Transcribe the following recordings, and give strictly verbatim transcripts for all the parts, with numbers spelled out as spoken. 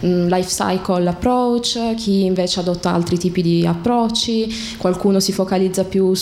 um, life cycle approach, chi invece adotta altri tipi di approcci, qualcuno si focalizza più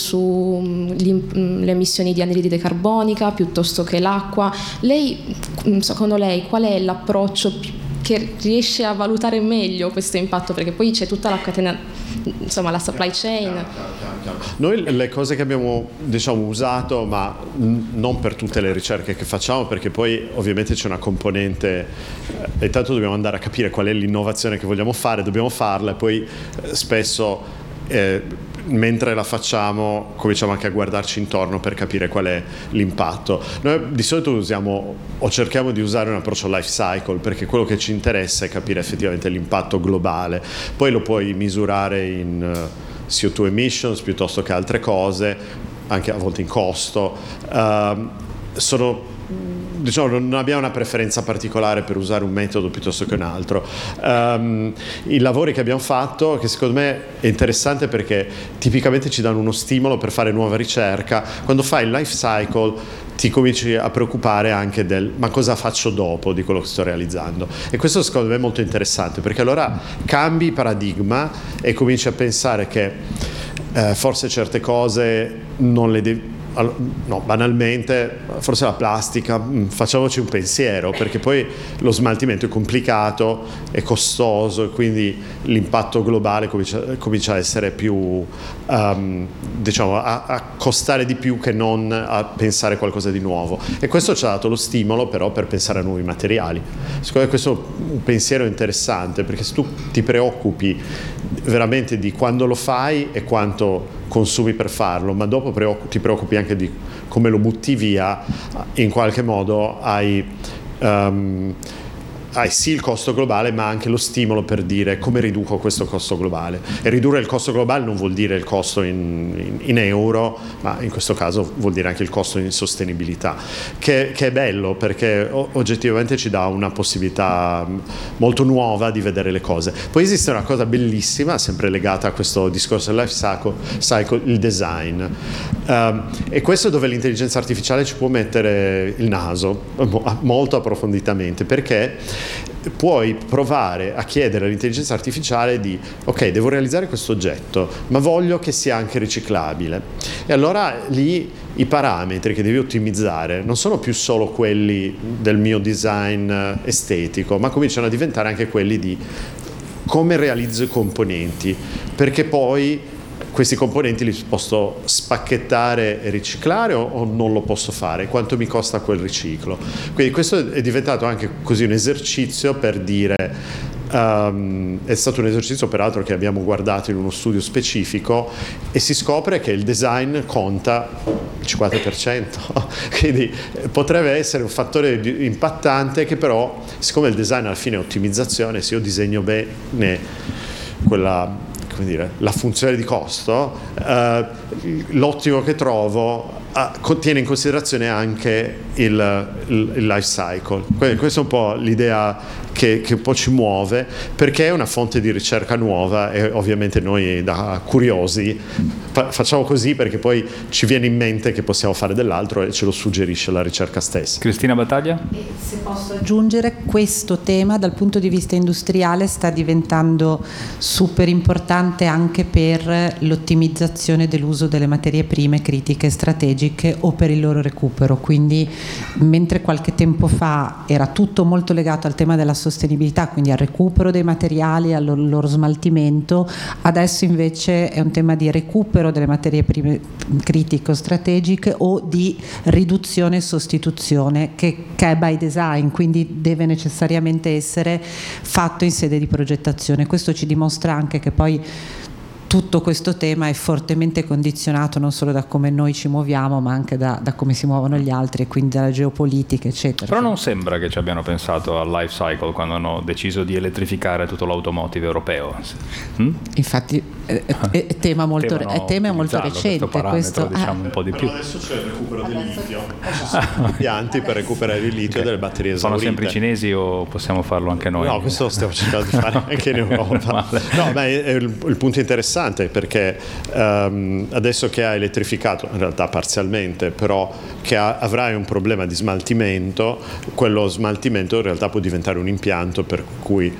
sulle emissioni di anidride carbonica piuttosto che l'acqua. Lei, secondo lei, qual è l'approccio più che riesce a valutare meglio questo impatto, perché poi c'è tutta la catena, insomma la supply chain. Noi le cose che abbiamo diciamo usato, ma non per tutte le ricerche che facciamo, perché poi ovviamente c'è una componente e tanto dobbiamo andare a capire qual è l'innovazione che vogliamo fare, dobbiamo farla e poi eh, spesso eh, mentre la facciamo cominciamo anche a guardarci intorno per capire qual è l'impatto. Noi di solito usiamo o cerchiamo di usare un approccio life cycle, perché quello che ci interessa è capire effettivamente l'impatto globale, poi lo puoi misurare in C O due emissions piuttosto che altre cose, anche a volte in costo. Uh, sono diciamo non abbiamo una preferenza particolare per usare un metodo piuttosto che un altro. Um, i lavori che abbiamo fatto, che secondo me è interessante perché tipicamente ci danno uno stimolo per fare nuova ricerca, quando fai il life cycle ti cominci a preoccupare anche del ma cosa faccio dopo di quello che sto realizzando, e questo secondo me è molto interessante perché allora cambi paradigma e cominci a pensare che eh, forse certe cose non le devi. No, banalmente, forse la plastica, facciamoci un pensiero, perché poi lo smaltimento è complicato, è costoso e quindi l'impatto globale comincia, comincia a essere più, um, diciamo, a, a costare di più che non a pensare qualcosa di nuovo. E questo ci ha dato lo stimolo però per pensare a nuovi materiali. Secondo me questo è un pensiero interessante, perché se tu ti preoccupi veramente di quando lo fai e quanto consumi per farlo, ma dopo ti preoccupi anche di come lo butti via, in qualche modo hai, um, hai sì il costo globale, ma anche lo stimolo per dire come riduco questo costo globale. E ridurre il costo globale non vuol dire il costo in, in, in euro, ma in questo caso vuol dire anche il costo in sostenibilità, che, che è bello perché oggettivamente ci dà una possibilità molto nuova di vedere le cose. Poi esiste una cosa bellissima, sempre legata a questo discorso del life cycle, cycle il design. Um, e questo è dove l'intelligenza artificiale ci può mettere il naso molto approfonditamente, perché puoi provare a chiedere all'intelligenza artificiale di ok, devo realizzare questo oggetto, ma voglio che sia anche riciclabile, e allora lì i parametri che devi ottimizzare non sono più solo quelli del mio design estetico, ma cominciano a diventare anche quelli di come realizzo i componenti, perché poi questi componenti li posso spacchettare e riciclare o, o non lo posso fare, quanto mi costa quel riciclo. Quindi questo è diventato anche così un esercizio per dire, um, è stato un esercizio peraltro che abbiamo guardato in uno studio specifico, e si scopre che il design conta il cinquanta per cento, quindi potrebbe essere un fattore impattante che però, siccome il design alla fine è ottimizzazione, se io disegno bene quella, come dire, la funzione di costo, eh, l'ottimo che trovo eh, tiene in considerazione anche il, il, il life cycle. Questa è un po' l'idea che, che un po' ci muove, perché è una fonte di ricerca nuova, e ovviamente noi da curiosi fa- facciamo così perché poi ci viene in mente che possiamo fare dell'altro e ce lo suggerisce la ricerca stessa. Cristina Battaglia? E se posso aggiungere, questo tema dal punto di vista industriale sta diventando super importante anche per l'ottimizzazione dell'uso delle materie prime critiche e strategiche o per il loro recupero. Quindi mentre qualche tempo fa era tutto molto legato al tema della sostenibilità, quindi al recupero dei materiali, al loro, loro smaltimento, adesso invece è un tema di recupero delle materie prime critiche o strategiche o di riduzione e sostituzione, che, che è by design, quindi deve necessariamente essere fatto in sede di progettazione. Questo ci dimostra anche che poi tutto questo tema è fortemente condizionato non solo da come noi ci muoviamo, ma anche da, da come si muovono gli altri, e quindi dalla geopolitica, eccetera. Però non sembra che ci abbiano pensato al life cycle quando hanno deciso di elettrificare tutto l'automotive europeo. Mm? Infatti è, è, è tema molto, è tema molto recente. Questo, questo diciamo eh. un po' di più. Però adesso c'è il recupero del litio. Ci sono impianti per recuperare il litio okay. delle batterie esaurite. Sono sempre i cinesi o possiamo farlo anche noi? No, questo lo stiamo cercando di fare anche in Europa. No, ma è, è il, il punto interessante, perché um, adesso che ha elettrificato, in realtà parzialmente, però che ha, avrai un problema di smaltimento, quello smaltimento in realtà può diventare un impianto per cui